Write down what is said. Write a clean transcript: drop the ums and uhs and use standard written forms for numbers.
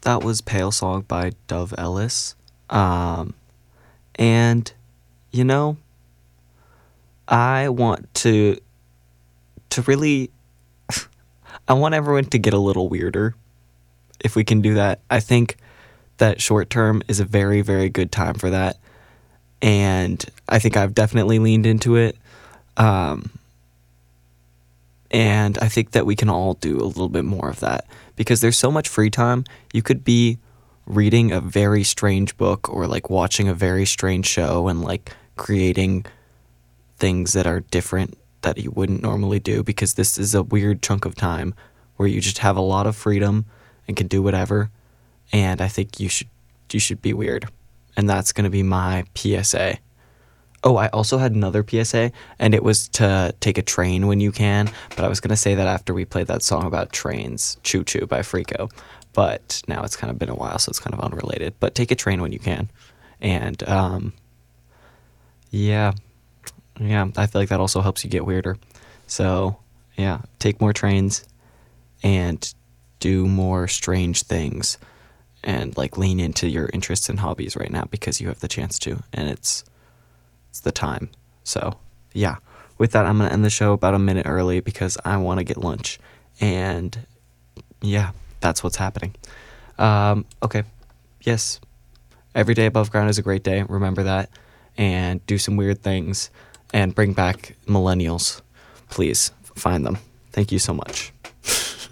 that was Pale Song by Dove Ellis. And, you know, I want to really, I want everyone to get a little weirder. If we can do that, I think that short term is a very, very good time for that. And I think I've definitely leaned into it. And I think that we can all do a little bit more of that because there's so much free time. You could be reading a very strange book or like watching a very strange show and like creating things that are different that you wouldn't normally do because this is a weird chunk of time where you just have a lot of freedom and can do whatever. And I think you should be weird. And that's going to be my PSA. Oh, I also had another PSA, and it was to take a train when you can. But I was going to say that after we played that song about trains, Choo Choo by Freako. But now it's kind of been a while, so it's kind of unrelated. But take a train when you can. And, yeah, I feel like that also helps you get weirder. So, yeah, take more trains and do more strange things. And, like, lean into your interests and hobbies right now because you have the chance to. And it's the time. So, yeah. With that, I'm going to end the show about a minute early because I want to get lunch. And, yeah, that's what's happening. Okay. Yes. Every day above ground is a great day. Remember that. And do some weird things. And bring back millennials. Please find them. Thank you so much.